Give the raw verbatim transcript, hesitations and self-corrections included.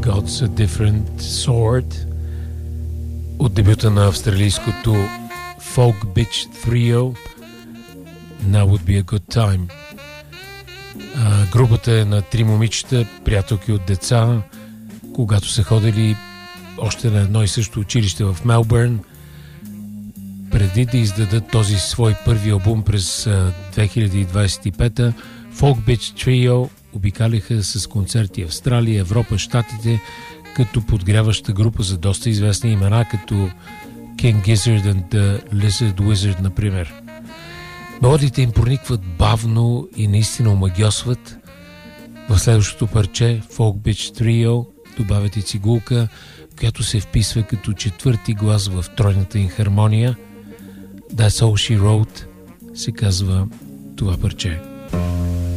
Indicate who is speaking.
Speaker 1: God's a Different Sort от дебюта на австралийското Folk Bitch Trio Now Would Be a Good Time. А, групата е на три момичета, приятелки от деца, когато са ходили още на едно и също училище в Мелбърн. Преди да издадат този свой първи албум през две хиляди двадесет и пета, Folk Bitch Trio обикаляха с концерти в Австралия, Европа, Щатите, като подгряваща група за доста известни имена, като King Gizzard and the Lizard Wizard, например. Мелодиите им проникват бавно и наистина омагьосват. В следващото парче, Folk Bitch Trio, добавят и цигулка, която се вписва като четвърти глас в тройната им хармония. That's All She Wrote се казва това парче.